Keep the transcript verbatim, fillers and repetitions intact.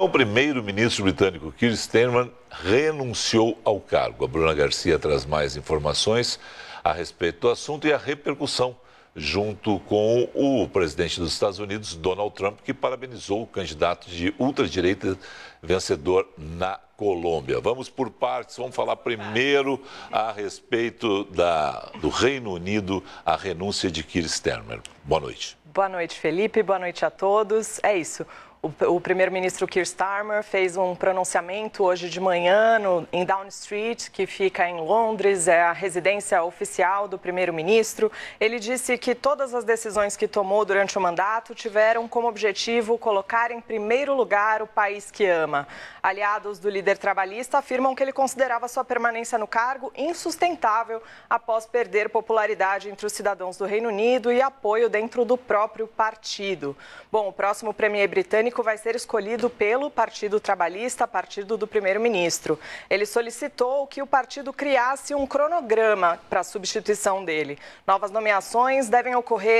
O primeiro-ministro britânico Keir Starmer renunciou ao cargo. A Bruna Garcia traz mais informações a respeito do assunto e a repercussão, junto com o presidente dos Estados Unidos, Donald Trump, que parabenizou o candidato de ultradireita vencedor na Colômbia. Vamos por partes, vamos falar primeiro a respeito da, do Reino Unido, a renúncia de Keir Starmer. Boa noite. Boa noite, Felipe. Boa noite a todos. É isso. O, o primeiro-ministro Keir Starmer fez um pronunciamento hoje de manhã no, em Downing Street, que fica em Londres, é a residência oficial do primeiro-ministro. Ele disse que todas as decisões que tomou durante o mandato tiveram como objetivo colocar em primeiro lugar o país que ama. Aliados do líder trabalhista afirmam que ele considerava sua permanência no cargo insustentável após perder popularidade entre os cidadãos do Reino Unido e apoio dentro do próprio partido. Bom, o próximo premier britânico vai ser escolhido pelo Partido Trabalhista, partido do primeiro-ministro. Ele solicitou que o partido criasse um cronograma para a substituição dele. Novas nomeações devem ocorrer